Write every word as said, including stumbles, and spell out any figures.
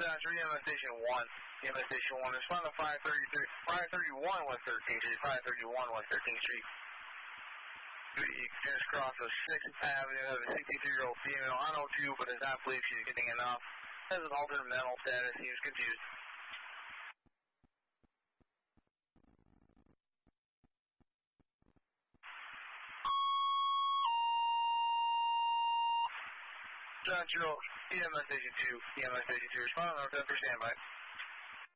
Dispatcher, E M S Station one. E M S Station one, respond to five thirty-three, five thirty-one West thirteenth Street, five thirty-one West thirteenth Street. You just crossed the sixth Avenue, has a sixty-three-year-old female on O two, but does not believe she's getting enough. Has an altered mental status, seems confused. John Zero, E M S Station two, E M S Station two, respond on North End for standby.